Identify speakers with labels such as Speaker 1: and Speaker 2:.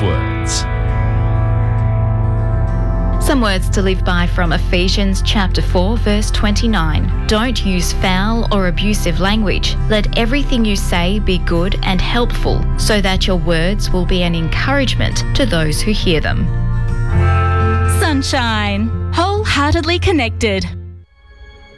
Speaker 1: words.
Speaker 2: Some words to live by from Ephesians chapter 4, verse 29. Don't use foul or abusive language. Let everything you say be good and helpful, so that your words will be an encouragement to those who hear them.
Speaker 3: Sunshine. Wholeheartedly connected.